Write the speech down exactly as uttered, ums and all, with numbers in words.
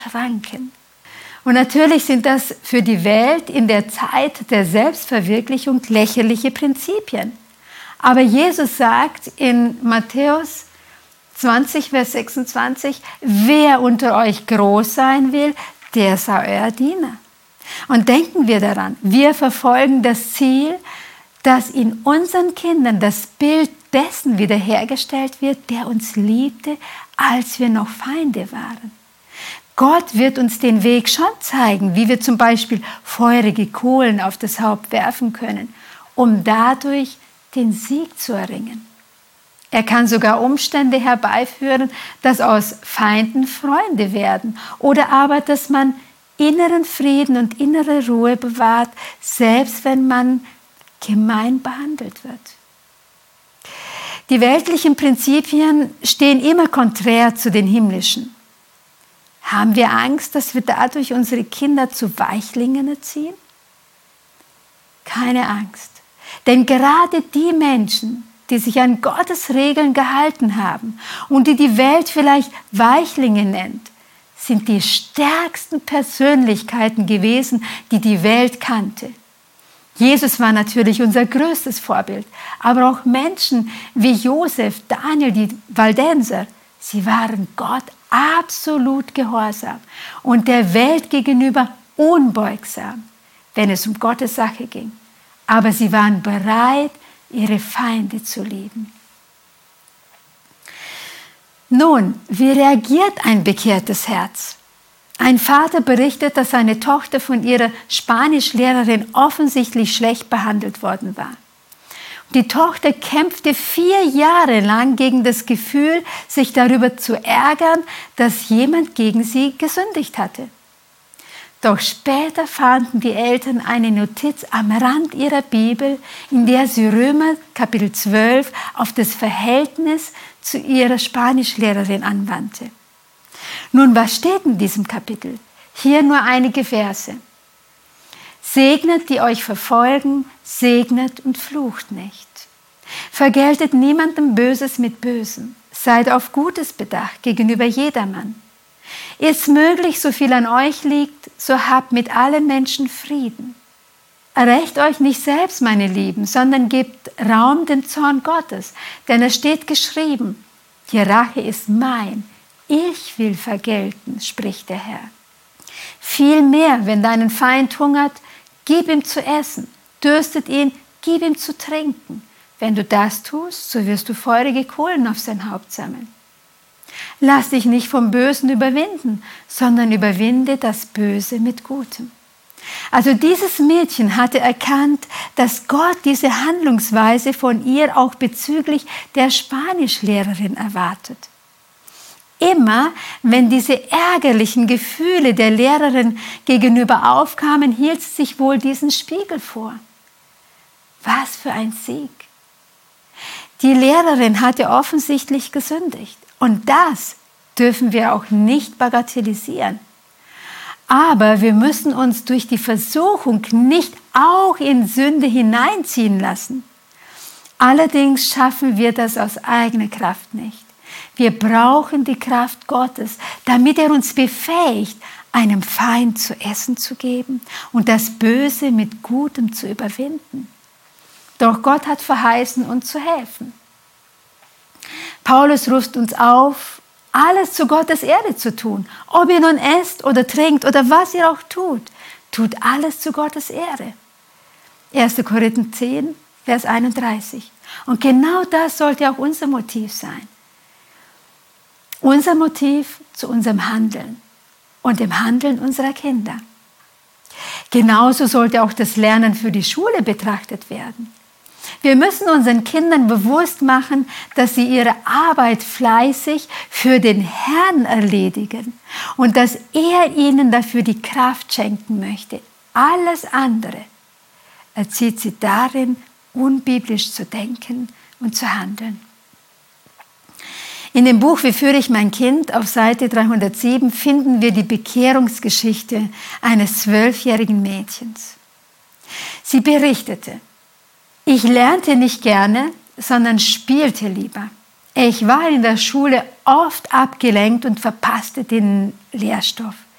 ranken. Und natürlich sind das für die Welt in der Zeit der Selbstverwirklichung lächerliche Prinzipien. Aber Jesus sagt in Matthäus zwanzig, Vers sechsundzwanzig, wer unter euch groß sein will, der sei euer Diener. Und denken wir daran, wir verfolgen das Ziel, dass in unseren Kindern das Bild dessen wiederhergestellt wird, der uns liebte, als wir noch Feinde waren. Gott wird uns den Weg schon zeigen, wie wir zum Beispiel feurige Kohlen auf das Haupt werfen können, um dadurch den Sieg zu erringen. Er kann sogar Umstände herbeiführen, dass aus Feinden Freunde werden oder aber, dass man inneren Frieden und innere Ruhe bewahrt, selbst wenn man gemein behandelt wird. Die weltlichen Prinzipien stehen immer konträr zu den himmlischen. Haben wir Angst, dass wir dadurch unsere Kinder zu Weichlingen erziehen? Keine Angst. Denn gerade die Menschen, die sich an Gottes Regeln gehalten haben und die die Welt vielleicht Weichlinge nennt, sind die stärksten Persönlichkeiten gewesen, die die Welt kannte. Jesus war natürlich unser größtes Vorbild, aber auch Menschen wie Josef, Daniel, die Waldenser, sie waren Gott absolut gehorsam und der Welt gegenüber unbeugsam, wenn es um Gottes Sache ging. Aber sie waren bereit, ihre Feinde zu lieben. Nun, wie reagiert ein bekehrtes Herz? Ein Vater berichtet, dass seine Tochter von ihrer Spanischlehrerin offensichtlich schlecht behandelt worden war. Die Tochter kämpfte vier Jahre lang gegen das Gefühl, sich darüber zu ärgern, dass jemand gegen sie gesündigt hatte. Doch später fanden die Eltern eine Notiz am Rand ihrer Bibel, in der sie Römer Kapitel zwölf auf das Verhältnis zu ihrer Spanischlehrerin anwandte. Nun, was steht in diesem Kapitel? Hier nur einige Verse. Segnet, die euch verfolgen, segnet und flucht nicht. Vergeltet niemandem Böses mit Bösem. Seid auf Gutes bedacht gegenüber jedermann. Ist möglich, so viel an euch liegt, so habt mit allen Menschen Frieden. Errecht euch nicht selbst, meine Lieben, sondern gebt Raum dem Zorn Gottes, denn es steht geschrieben, die Rache ist mein, ich will vergelten, spricht der Herr. Vielmehr, wenn deinen Feind hungert, gib ihm zu essen, dürstet ihn, gib ihm zu trinken. Wenn du das tust, so wirst du feurige Kohlen auf sein Haupt sammeln. Lass dich nicht vom Bösen überwinden, sondern überwinde das Böse mit Gutem. Also dieses Mädchen hatte erkannt, dass Gott diese Handlungsweise von ihr auch bezüglich der Spanischlehrerin erwartet. Immer, wenn diese ärgerlichen Gefühle der Lehrerin gegenüber aufkamen, hielt sie sich wohl diesen Spiegel vor. Was für ein Sieg! Die Lehrerin hatte offensichtlich gesündigt. Und das dürfen wir auch nicht bagatellisieren. Aber wir müssen uns durch die Versuchung nicht auch in Sünde hineinziehen lassen. Allerdings schaffen wir das aus eigener Kraft nicht. Wir brauchen die Kraft Gottes, damit er uns befähigt, einem Feind zu essen zu geben und das Böse mit Gutem zu überwinden. Doch Gott hat verheißen, uns zu helfen. Paulus ruft uns auf, alles zu Gottes Ehre zu tun. Ob ihr nun esst oder trinkt oder was ihr auch tut, tut alles zu Gottes Ehre. erster Korinther zehn, Vers einunddreißig. Und genau das sollte auch unser Motiv sein. Unser Motiv zu unserem Handeln und dem Handeln unserer Kinder. Genauso sollte auch das Lernen für die Schule betrachtet werden. Wir müssen unseren Kindern bewusst machen, dass sie ihre Arbeit fleißig für den Herrn erledigen und dass er ihnen dafür die Kraft schenken möchte. Alles andere erzieht sie darin, unbiblisch zu denken und zu handeln. In dem Buch Wie führe ich mein Kind auf Seite dreihundertsieben finden wir die Bekehrungsgeschichte eines zwölfjährigen Mädchens. Sie berichtete: Ich lernte nicht gerne, sondern spielte lieber. Ich war in der Schule oft abgelenkt und verpasste den Lehrstoff.